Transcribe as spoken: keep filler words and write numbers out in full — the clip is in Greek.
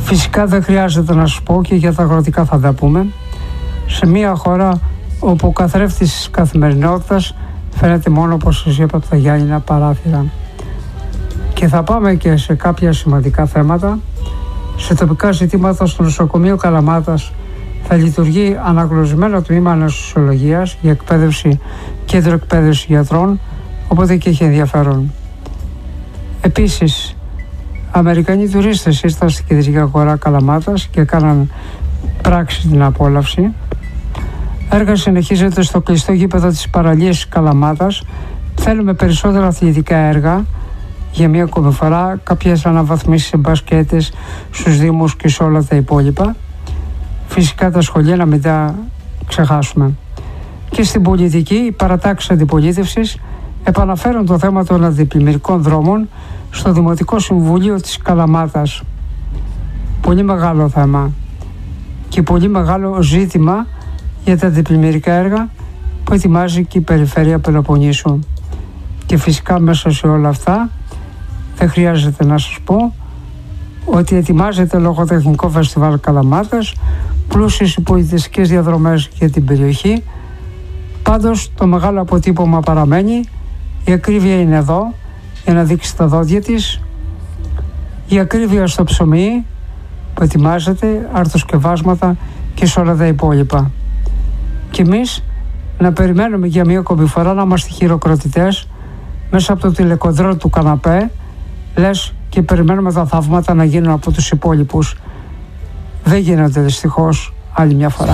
Φυσικά δεν χρειάζεται να σας πω και για τα αγροτικά θα τα πούμε. Σε μια χώρα όπου ο καθρέφτης της καθημερινότητας φαίνεται μόνο, όπως σας είπα, από τα γυάλινα παράθυρα. Και θα πάμε και σε κάποια σημαντικά θέματα. Σε τοπικά ζητήματα, στο νοσοκομείο Καλαμάτας θα λειτουργεί αναγνωρισμένο τμήμα αναισθησιολογίας για εκπαίδευση, κέντρο εκπαίδευση γιατρών, οπότε και έχει ενδιαφέρον. Επίσης, Αμερικανοί τουρίστες ήρθαν στην κεντρική αγορά Καλαμάτας και κάναν πράξη την απόλαυση. Έργα συνεχίζεται στο κλειστό γήπεδο της παραλίας Καλαμάτας. Θέλουμε περισσότερα αθλητικά έργα για μία ακόμη φορά, κάποιες αναβαθμίσεις σε μπασκέτες στους δήμους και σε όλα τα υπόλοιπα. Φυσικά τα σχολεία να μην τα ξεχάσουμε. Και στην πολιτική, οι παρατάξεις αντιπολίτευσης επαναφέρουν το θέμα των αντιπλημμυρικών δρόμων στο Δημοτικό Συμβούλιο της Καλαμάτας. Πολύ μεγάλο θέμα και πολύ μεγάλο ζήτημα για τα αντιπλημμυρικά έργα που ετοιμάζει και η Περιφέρεια Πελοποννήσου. Και φυσικά μέσα σε όλα αυτά δεν χρειάζεται να σας πω ότι ετοιμάζεται λογοτεχνικό φεστιβάλ Καλαμάτας, πλούσιες πολιτιστικές διαδρομές για την περιοχή. Πάντως το μεγάλο αποτύπωμα παραμένει, η ακρίβεια είναι εδώ για να δείξει τα δόντια της, η ακρίβεια στο ψωμί που ετοιμάζεται, αρτοσκευάσματα και σε όλα τα υπόλοιπα. Και εμείς να περιμένουμε για μία ακόμη φορά να είμαστε χειροκροτητές μέσα από το τηλεκοντρόλ του καναπέ, λες και περιμένουμε τα θαύματα να γίνουν από τους υπόλοιπους. Δεν γίνονται δυστυχώς άλλη μια φορά.